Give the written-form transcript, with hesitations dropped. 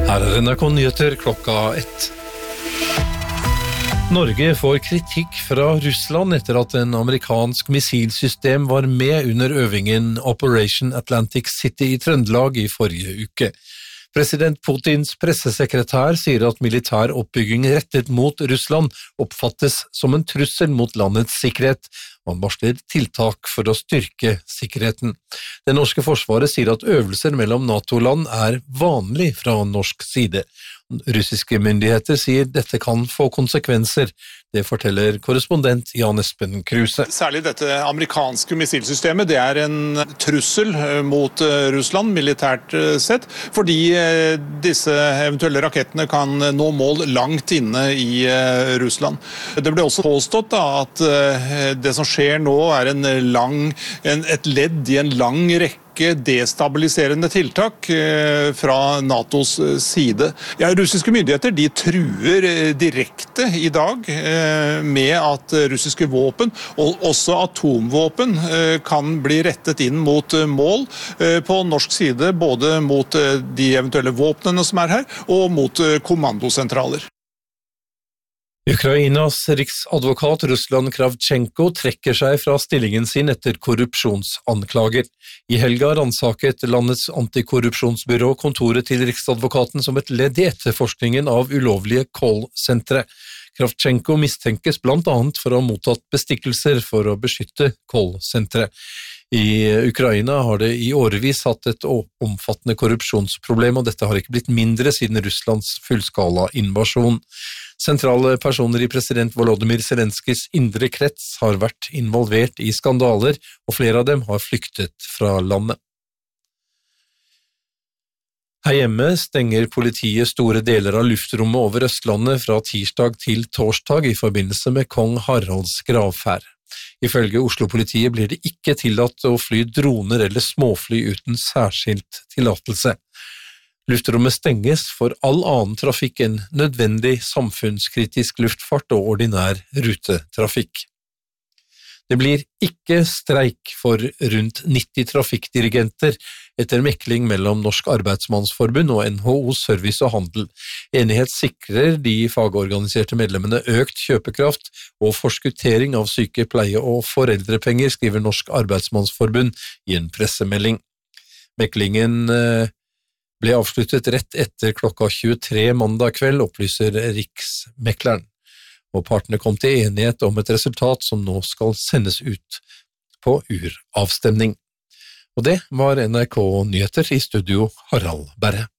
Her NRK Nyheter klokka 1. Norge får kritikk fra Russland etter at en amerikansk missilsystem var med under øvingen Operation Atlantic City i Trøndelag i forrige uke. President Putins pressesekretær sier at militær oppbygging rettet mot Russland oppfattes som en trussel mot landets sikkerhet, og han varsler tiltak for å styrke sikkerheten. Det norske forsvaret sier at øvelser mellom NATO-land er vanlig fra norsk side. Russiske myndigheter sier dette kan få konsekvenser. Det forteller korrespondent Jan Espen Kruse. Særlig dette amerikanske missilsystemet, det er en trussel mot Russland militært sett, fordi disse eventuelle rakettene kan nå mål langt inne i Russland. Det ble også påstått at det som skjer nå er et ledd i en lang rekke destabiliserende tiltak fra NATOs side. Ja, russiske myndigheter de truer direkte i dag med at russiske våpen, og også atomvåpen, kan bli rettet inn mot mål på norsk side, både mot de eventuelle våpnene som er her, og mot kommandosentraler. Ukrainas riksadvokat Ruslan Kravchenko trekker seg fra stillingen sin etter korrupsjonsanklager. I helga ransaket landets antikorrupsjonsbyrå kontoret til riksadvokaten som et ledd i etterforskningen av ulovlige call-sentre. Kravchenko mistenkes blant annet for å ha mottatt bestikkelser for å beskytte call-sentre. I Ukraina har det i årevis hatt et omfattende korrupsjonsproblem, og dette har ikke blitt mindre siden Russlands fullskala invasjon. Sentrale personer i president Volodymyr Zelenskys indre krets har vært involvert i skandaler, og flere av dem har flyktet fra landet. Her hjemme stenger politiet store deler av luftrommet over Østlandet fra tirsdag til torsdag i forbindelse med kong Haralds gravferd. Ifølge Oslo-politiet blir det ikke tillatt å fly droner eller småfly uten særskilt tillatelse. Luftrommet stenges for all annen trafikk enn nødvendig samfunnskritisk luftfart og ordinær rutetrafikk. Det blir ikke streik for rundt 90 trafikkdirigenter etter mekling mellom Norsk Arbeidsmannsforbund og NHO Service og Handel. Enighet sikrer de fagorganiserte medlemmene økt kjøpekraft og forskuttering av syke-, pleie- og foreldrepenger, skriver Norsk Arbeidsmannsforbund i en pressemelding. Meklingen ble avsluttet rett etter klokka 23 mandag kveld, opplyser Riksmekleren. Og partene kom til enighet om et resultat som nå skal sendes ut på uravstemning. Og det var NRK Nyheter, i studio Harald Berre.